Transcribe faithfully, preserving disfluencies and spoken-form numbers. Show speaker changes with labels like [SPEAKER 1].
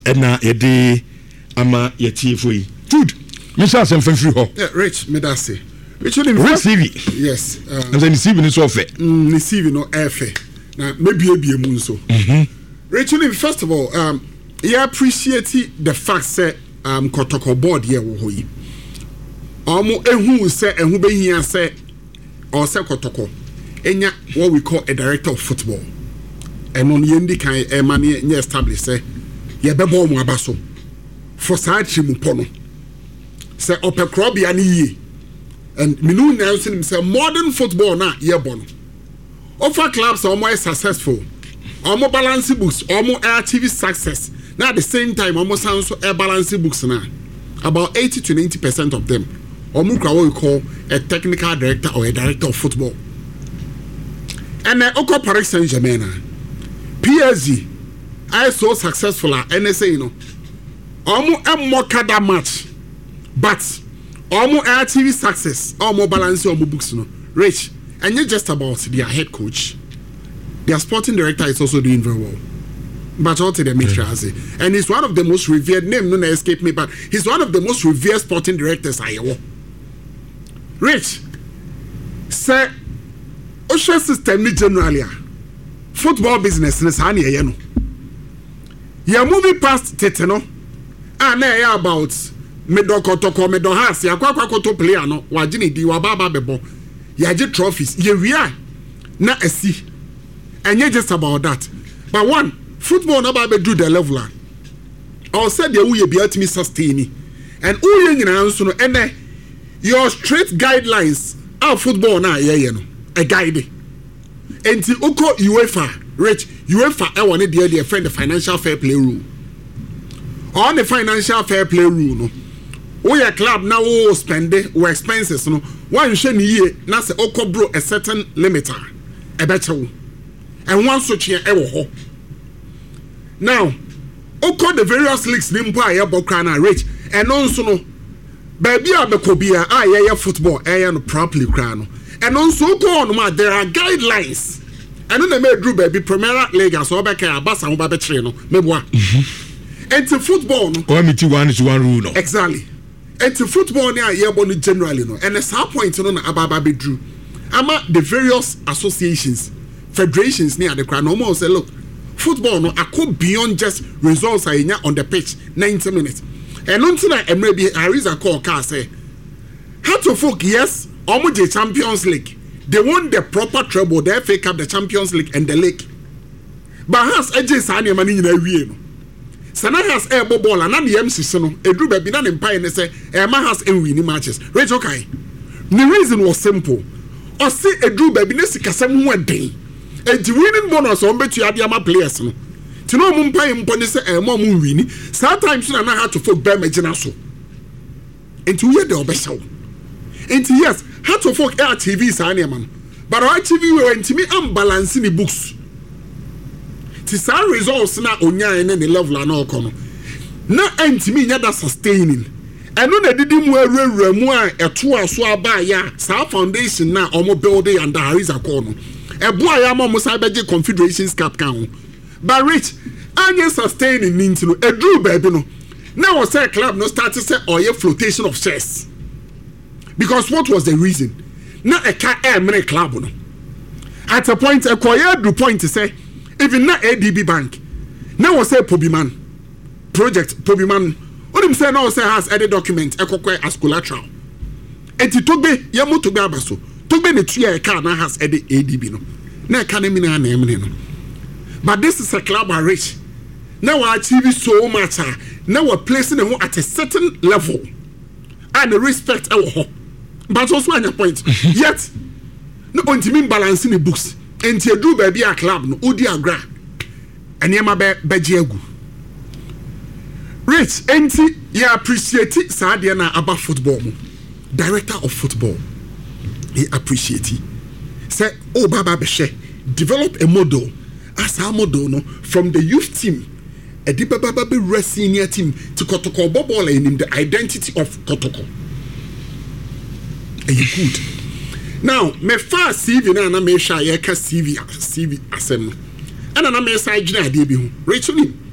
[SPEAKER 1] ɛna yɛde ama yɛtiefo yi Jude Mister Asem free ho
[SPEAKER 2] yeah Rich medase Rich in
[SPEAKER 1] Rich C V
[SPEAKER 2] yes
[SPEAKER 1] and then C V no so fair
[SPEAKER 2] mm C V no air fair na maybe ebie mu nso mhm Rich in first of all um yeah appreciate the fact say um Kotoko board here wo ho yi omo ehu say ehu be hia say or say Kotoko enya what we call a director of football and on yendi kan e ma ne establish say ye bebo mo abaso for sachi mu pono say opekrobia ni yi and minu Nelson him say modern football na ye bono offer clubs are more successful almost balance books almost achieve success now at the same time almost sounds so balance books now about eighty to ninety percent of them almost what we call a technical director or a director of football and then Oko Paris Saint-Germain P S G I so successful at N S A you know almost a more kada match but almost achieve success almost balance almost books no rich and not just about their head coach. Their sporting director is also doing very well. But all to the Mitrazi. And he's one of the most revered name, no escape me, but he's one of the most revered sporting directors I know. Rich, sir, Osha system generally football business is honey, you know. You're moving past Tetano. Ah, now about Medoko Toko Medohas, Yakwako to play, no, Wajini, Diwababa Bebo. Yaje trophies ye we are na asi and you just about that but one football no ba do the level or said the we be at me sustain and who you nyina so no ene your straight guidelines of football na ye ye no a guide enti uko UEFA rich UEFA e won dey dey friend the financial fair play rule on the financial fair play rule no we a club now we spend we expenses no one share ye na say okobro a certain limiter e bechewo and one so chia e wo ho now oko the various leagues ni mpo aye bokra na rich and also no baby abekobia aye football aye no properly kra no and also go on ma there are guidelines and no me drew baby Premier League so obeka abasa ho ba betre no meboa and to football no
[SPEAKER 1] o mi ti one to one rule no
[SPEAKER 2] exactly. And to football near Yabon generally no, and a sub point on Ababa Bedrew. Ama the various associations, federations near the crown no say look, football no I could beyond just results are in on the pitch ninety minutes. And until I maybe I raise a call car say how to folk yes, almost the Champions League. They won the proper treble, the F A Cup, the Champions League and the league. But has A J Sani money in a real. Sana has air ball and the M C Sono, a group have been an empire and say, a man has a winning matches. Rich, okay. The reason was simple. Or say a group baby Nessica some one day. A winning bonus on bet you had the players. To know Mumpai and Ponisa and more moon winning, sometimes I had to folk damage and so. And to hear the obesal. And yes, how to folk air T V, Saniaman. But our T V were to me unbalancing the books. Tisa results na onya ene ne level na okono na antimi nya da sustaining eno na didi mu awurawura mu a eto aso aba ya sa foundation na omo building and Hariza kono ebo aya ma mo sa beje Confederations Cup kan ho but rich anya sustaining ninti no edru baby no na was say club no start to say oye flotation of shares because what was the reason na e ka e mre club no at a point e koye do point to say even na A D B Bank now was say Pobiman project Pobiman what him say now say has any document ekokwe as collateral enti togbe yamu togbe abaso togbe ne tuya e car na has any A D B no na ka na mi na na emne no but this is a club are rich now we achieve so much now we're placing them at a certain level and the respect our but also on your point yet no ontimi balancing the books enti edu baby a club no odi agra enema be beje agu rich enti ya appreciate saade na aba football mo director of football he appreciate say oh baba be share develop a model as a model no from the youth team a di baba be senior team to Kotoko ball in the identity of Kotoko are you good. Now, me fa C V na na me sha ye ka C V C V asem. Ana na me sa gina de bi hu. Rachel